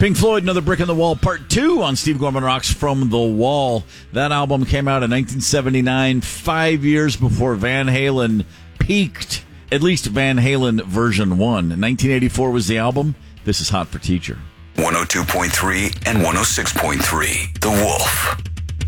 Pink Floyd, Another Brick in the Wall, Part 2 on Steve Gorman Rocks From the Wall. That album came out in 1979, 5 years before Van Halen peaked, at least Van Halen version 1. 1984 was the album. This is Hot for Teacher. 102.3 and 106.3, The Wolf.